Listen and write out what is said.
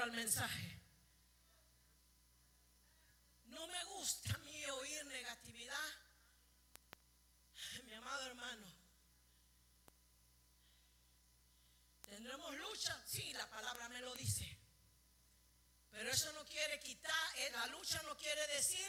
al mensaje. No me gusta a mí oír negatividad. Mi amado hermano, ¿tendremos lucha? Sí, la palabra me lo dice. Pero eso no quiere quitar, la lucha no quiere decir